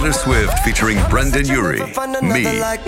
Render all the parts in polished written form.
Taylor Swift featuring Brendan Urie. Me.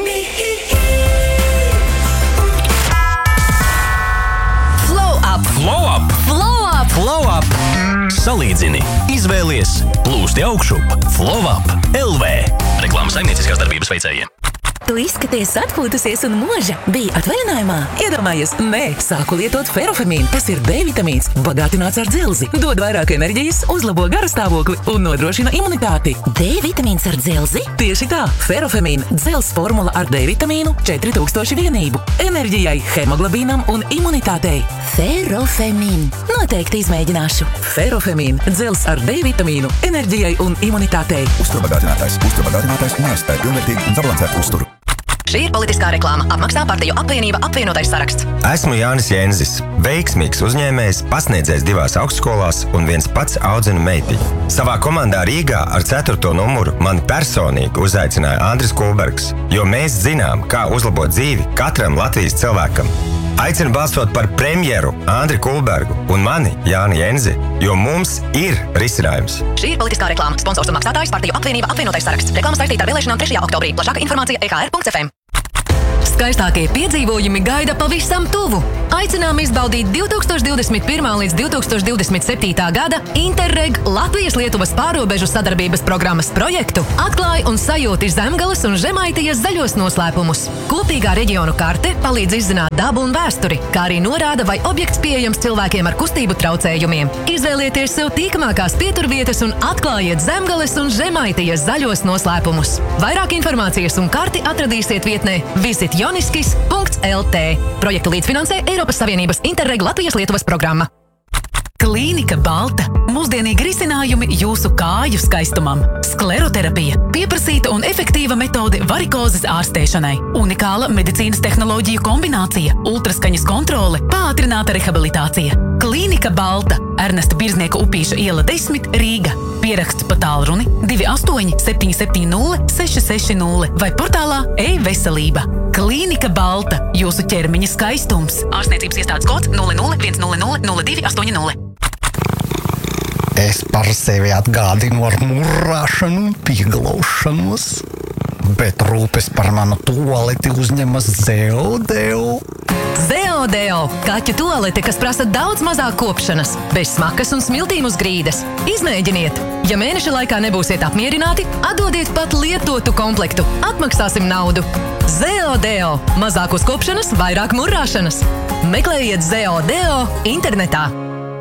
Flow up. Flow up. Flow up. Flow up. Salīdzini, izvēlies, plūsti augšup. Flow up. LV. Reklāmas saimnieciskās darbības veicējiem. Tu izskaties atpūtusies un mūža bija atvaļinājumā. Iedomājies, nē, sāku lietot ferofemīnu. Tas ir D vitamīns, bagātināts ar dzelzi. Dod vairāk enerģijas, uzlabo garastāvokli un nodrošina imunitāti. D vitamīns ar dzelzi? Tieši tā, ferofemīna. Dzelzs formula ar D vitamīnu 4000 vienību. Enerģijai, hemoglobīnam un imunitātei. Ferofemīna. Noteikti izmēģināšu. Ferofemīna. Dzelzs ar D vitamīnu. Enerģijai un imunitātei. Uzturbagātinātājs neaizstāja pilnvērtīgu un sabalansētu uzturu. Šī ir politiskā reklāma. Apmaksā partiju apvienība apvienotais saraksts. Esmu Jānis Jenzis, veiksmīgs uzņēmējs, pasniedzējs 2 augstskolās un viens pats audzinu meitiņu. Savā komandā Rīgā ar 4. numuru mani personīgi uzaicināja Andris Kulbergs, jo mēs zinām, kā uzlabot dzīvi katram Latvijas cilvēkam. Aicinu balsot par premjeru Andri Kulbergu un mani, Jāni Jenzi, jo mums ir risinājums. Šī ir politiskā reklāma. Sponsors un maksātājs partiju apvienība apvienotais saraksts. Reklāma saistīta ar vēlēšanām 3. oktobrī. Plašāka informācija ekr.fm. Skaistākie piedzīvojumi gaida pavisam tuvu. Aicinām izbaudīt 2021. līdz 2027. gada Interreg Latvijas-Lietuvas pārrobežu sadarbības programmas projektu Atklāj un sajūti Zemgales un Žemaitijas zaļos noslēpumus. Kopīgā reģionu karte palīdz izzināt dabu un vēsturi, kā arī norāda, vai objekts pieejams cilvēkiem ar kustību traucējumiem. Izvēlieties sev tīkamākās pieturvietas un atklājiet Zemgales un Žemaitijas zaļos noslēpumus. Vairāk informācijas un karti atradīsiet vietnē visitjoniskis.lt. Projektu līdzfinansē Eiropas Savienības Interreg Latvijas-Lietuvas programma. Klīnika Balta. Mūsdienīgi risinājumi jūsu kāju skaistumam. Skleroterapija. Pieprasīta un efektīva metode varikozes ārstēšanai. Unikāla medicīnas tehnoloģiju kombinācija. Ultraskaņas kontrole. Pātrināta rehabilitācija. Klīnika Balta. Ernesta Birznieka Upīša iela 10, Rīga. Pieraksts pa tālruni 28 770 660 vai portālā e-veselība. Klīnika Balta. Jūsu ķermeņa skaistums. Ārstniecības iestādes kods 001000280. Es par sevi atgādinu ar murrāšanu un pieglaušanos, bet rūpes par manu tualeti uzņemas Zeodeo. Zeodeo – kaķu tualete, kas prasa daudz mazāk kopšanas, bez smakas un smiltīm uz grīdas. Izmēģiniet! Ja mēneša laikā nebūsiet apmierināti, atdodiet pat lietotu komplektu. Atmaksāsim naudu. Zeodeo – mazāk uzkopšanas, vairāk murrāšanas. Meklējiet Zeodeo internetā.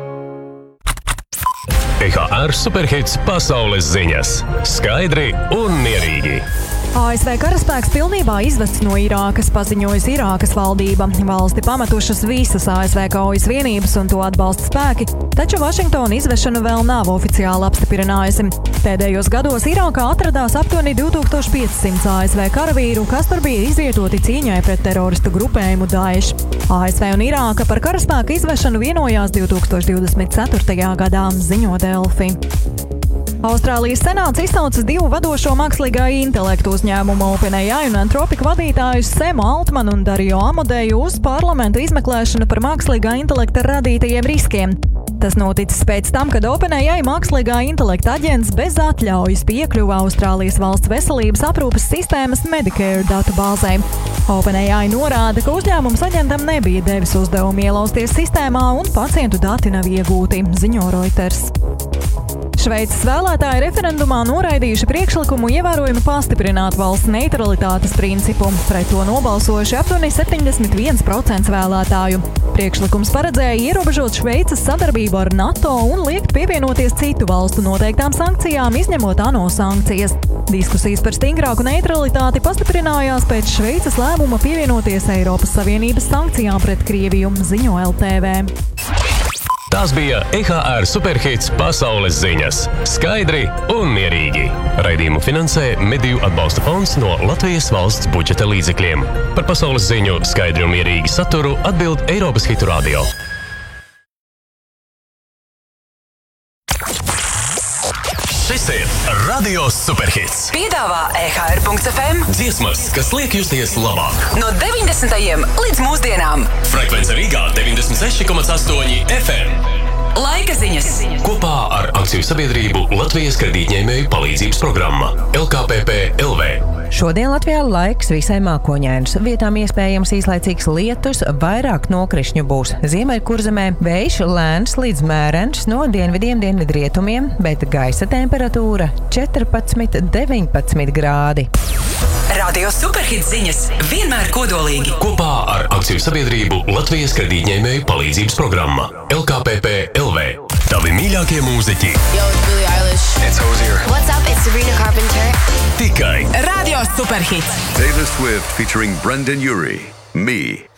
EHR Superhits pasaules ziņas. Skaidri un mierīgi. ASV karaspēks pilnībā izvests no Irākas, paziņojusi Irākas valdība. Valsti pametušas visas ASV kaujas vienības un to atbalsta spēki, taču Vašingtona izvešanu vēl nav oficiāli apstiprinājusi. Pēdējos gados Irākā atradās aptuveni 2500 ASV karavīru, kas tur bija izvietoti cīņai pret teroristu grupējumu Daesh. ASV un Irāka par karaspēku izvešanu vienojās 2024. gadā, ziņo Delfi. Austrālijas senāts izsaucis 2 vadošo mākslīgā intelektu uzņēmumu OpenAI un Anthropic vadītājus Semu Altmanu un Dario Amodeju uz parlamenta izmeklēšanu par mākslīgā intelekta radītajiem riskiem. Tas noticis pēc tam, kad OpenAI mākslīgā intelekta aģents bez atļaujas piekļuva Austrālijas valsts veselības aprūpes sistēmas Medicare datubāzei. OpenAI norāda, ka uzņēmums aģentam nebija devis uzdevumu ielausties sistēmā un pacientu dati nav iegūti, ziņo Reuters. Šveices vēlētāji referendumā noraidījuši priekšlikumu ievērojami pastiprināt valsts neutralitātes principu. Pret to nobalsojuši aptuveni 71% vēlētāju. Priekšlikums paredzēja ierobežot Šveices sadarbību ar NATO un liekt pievienoties citu valstu noteiktām sankcijām, izņemot ANO sankcijas. Diskusijas par stingrāku neutralitāti pastiprinājās pēc Šveices lēmuma pievienoties Eiropas Savienības sankcijām pret Krieviju, ziņo LTV. Tās bija EHR Superhits pasaules ziņas. Skaidri un mierīgi. Raidījumu finansē Mediju atbalsta fonds no Latvijas valsts budžeta līdzekļiem. Par pasaules ziņu skaidri un mierīgi saturu atbild Eiropas Hitu Radio. Šis ir Radio Superhits. Piedāvā EHR.fm Dziesmas, kas liek justies labāk. no 90. līdz mūsdienām. Frekvence Rīgā 96,8 FM. Laika ziņas. Kopā ar akciju sabiedrību Latvijas kredītņēmēju palīdzības programma LKPP LV. Šodien Latvijā laiks visai mākoņains. Vietām iespējams īslaicīgs lietus, vairāk nokrišņu būs Ziemeļkurzemē, vējš lēns līdz mērens no dienvidiem dienvidrietumiem, bet gaisa temperatūra 14–19 grādi. Radio Superhits ziņas vienmēr kodolīgi. Kopā ar akciju sabiedrību Latvijas kredītņēmēju palīdzības programma LKPP LV. Tavi mīļākie mūziķi. Yo, it's Billie Eilish. It's Hozier. What's up? It's Sabrina Carpenter. Tikai Radio Superhits. Taylor Swift featuring Brendan Urie. Me.